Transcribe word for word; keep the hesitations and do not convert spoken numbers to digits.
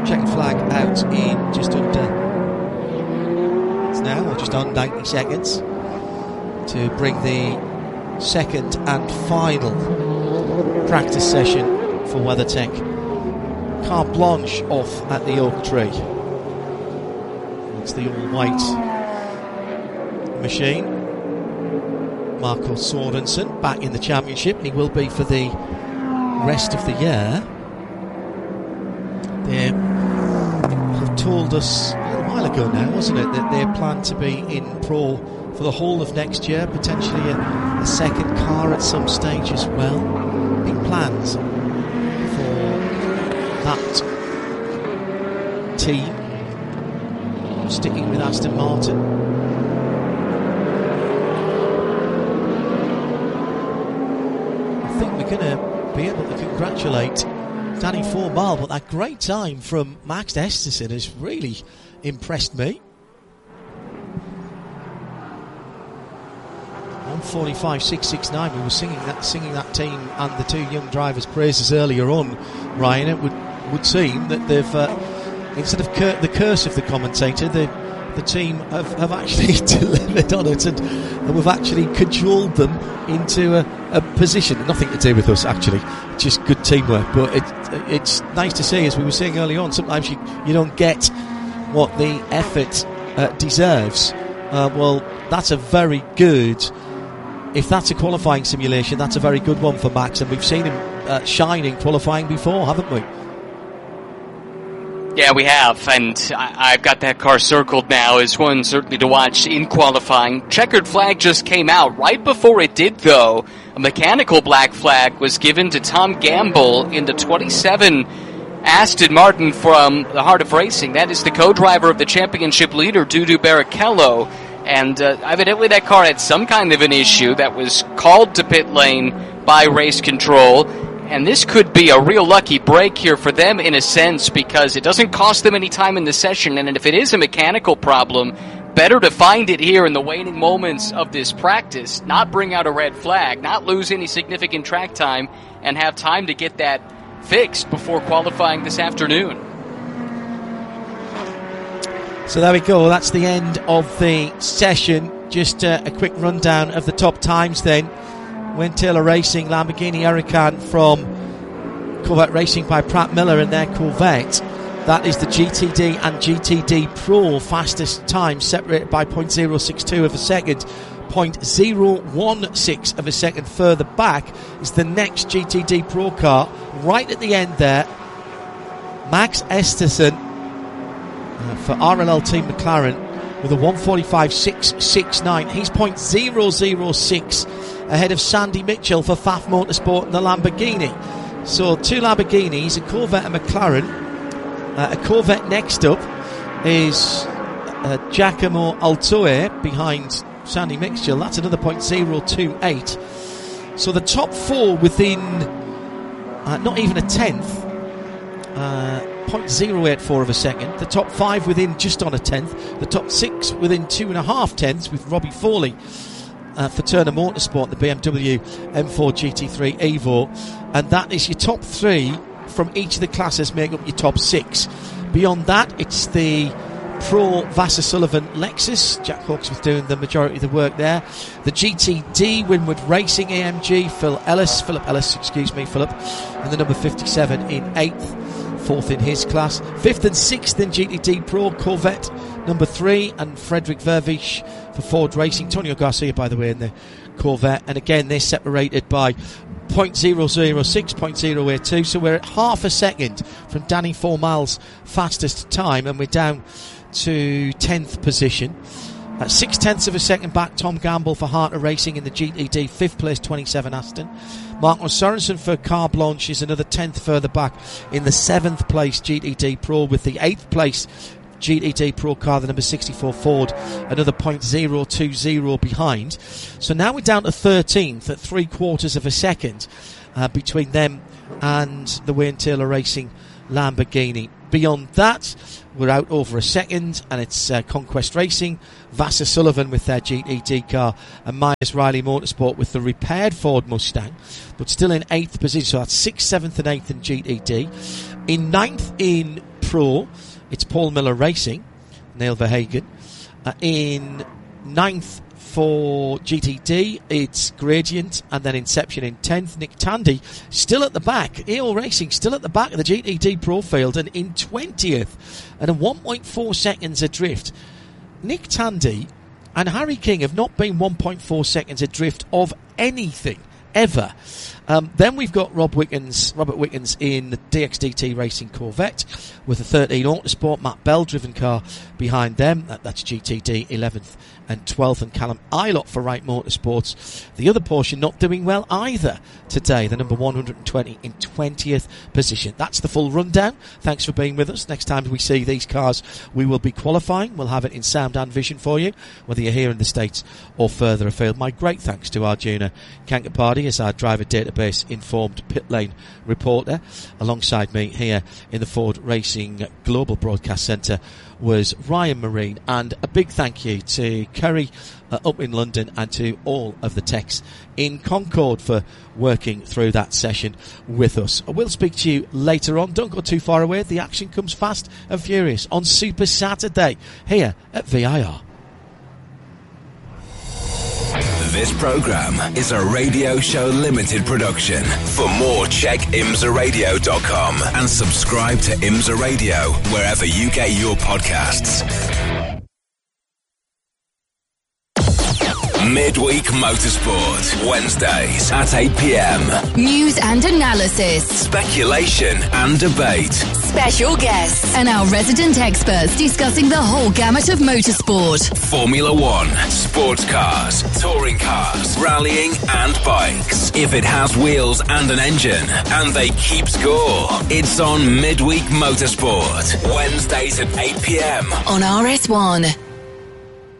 checkered flag out in just under, it's now, or just on ninety seconds, to bring the second and final practice session for WeatherTech Carte Blanche off at the Oak Tree. It's the all-white machine. Marco Sorensen back in the championship. He will be for the rest of the year. They have told us a little while ago now, wasn't it, that they plan to be in Pro for the whole of next year, potentially a, a second car at some stage as well. Big plans for that team, sticking with Aston Martin. I think we're going to be able to congratulate Danny Formal, but that great time from Max Esterson has really impressed me. one forty-five six sixty-nine. We were singing that singing that team and the two young drivers' praises earlier on, Ryan. It would, would seem that they've, uh, instead of cur- the curse of the commentator, the the team have, have actually delivered on it, and, and we've actually cajoled them into a, a position. Nothing to do with us, actually, just good teamwork. But it, it's nice to see, as we were saying early on, sometimes you, you don't get what the effort uh, deserves. Uh, well, that's a very good... If that's a qualifying simulation, that's a very good one for Max, and we've seen him uh, shine in qualifying before, haven't we? Yeah, we have, and I- I've got that car circled now as one certainly to watch in qualifying. Checkered flag just came out. Right before it did, though, a mechanical black flag was given to Tom Gamble in the twenty-seven Aston Martin from the Heart of Racing. That is the co-driver of the championship leader, Dudu Barrichello. And uh, evidently that car had some kind of an issue that was called to pit lane by race control. And this could be a real lucky break here for them in a sense, because it doesn't cost them any time in the session. And if it is a mechanical problem, better to find it here in the waning moments of this practice, not bring out a red flag, not lose any significant track time, and have time to get that fixed before qualifying this afternoon. So there we go, that's the end of the session. Just uh, a quick rundown of the top times then. Wayne Taylor Racing, Lamborghini Huracan from Corvette Racing by Pratt Miller and their Corvette. That is the G T D and G T D Pro fastest time, separated by zero point zero six two of a second. zero point zero one six of a second further back is the next G T D Pro car. Right at the end there, Max Esterson Uh, for R L L Team McLaren with a one forty-five six sixty-nine. He's zero point zero zero six ahead of Sandy Mitchell for F A F Motorsport and the Lamborghini. So two Lamborghinis, a Corvette and McLaren. Uh, a Corvette next up is uh, Giacomo Altoe behind Sandy Mitchell. That's another zero point zero two eight. So the top four within uh, not even a tenth. Uh, zero point zero eight four of a second. The top five within just on a tenth. The top six within two and a half tenths, with Robbie Foley uh, for Turner Motorsport, the B M W M four G T three Evo. And that is your top three from each of the classes, make up your top six. Beyond that, it's the Pro Vassar Sullivan Lexus, Jack Hawksworth doing the majority of the work there. The G T D Winward Racing A M G, Phil Ellis, Philip Ellis, excuse me, Philip, and the number fifty-seven in eighth. Fourth in his class. Fifth and sixth in G T D Pro, Corvette number three, and Frederick Vervish for Ford Racing. Antonio Garcia, by the way, in the Corvette. And again, they're separated by zero point zero zero six, zero point zero eight two. So we're at half a second from Danny Formal's fastest time, and we're down to tenth position. At six tenths of a second back, Tom Gamble for Heart of Racing in the G T D, fifth place, twenty-seven Aston. Marco Sorensen for Carte Blanche is another tenth further back in the seventh place G T D Pro, with the eighth place G T D Pro car, the number sixty-four Ford, another zero point zero two zero behind. So now we're down to thirteenth at three quarters of a second uh, between them and the Wayne Taylor Racing Lamborghini. Beyond that, we're out over a second, and it's uh, Conquest Racing, Vassar Sullivan with their G T D car, and Myers Riley Motorsport with the repaired Ford Mustang, but still in eighth position. So that's sixth, seventh and eighth in G T D. In ninth in Pro, it's Paul Miller Racing, Neil Verhagen. Uh, in ninth for G T D, it's Gradient, and then Inception in tenth. Nick Tandy still at the back. E O Racing still at the back of the G T D Pro field, and in twentieth, and a one point four seconds adrift. Nick Tandy and Harry King have not been one point four seconds adrift of anything ever. Um, then we've got Rob Wickens, Robert Wickens in the D X D T Racing Corvette with a thirteen Autosport. Matt Bell driven car behind them. That, that's G T D eleventh and twelfth, and Callum Ilott for Wright Motorsports. The other portion not doing well either today. The number one hundred twenty in twentieth position. That's the full rundown. Thanks for being with us. Next time we see these cars, we will be qualifying. We'll have it in sound and vision for you, whether you're here in the States or further afield. My great thanks to Arjuna Kankaparty as our driver database informed pit lane reporter. Alongside me here in the Ford Racing Global Broadcast Centre was Ryan Marine, and a big thank you to Kerry uh, up in London and to all of the techs in Concord for working through that session with us. I will speak to you later on. Don't go too far away. The action comes fast and furious on Super Saturday here at V I R. This program is a Radio Show Limited production. For more, check imsa radio dot com and subscribe to IMSA Radio wherever you get your podcasts. Midweek Motorsport, Wednesdays at eight p.m. News and analysis, speculation and debate, special guests, and our resident experts discussing the whole gamut of motorsport. Formula One, sports cars, touring cars, rallying and bikes. If it has wheels and an engine, and they keep score, it's on Midweek Motorsport, Wednesdays at eight p.m. on R S one.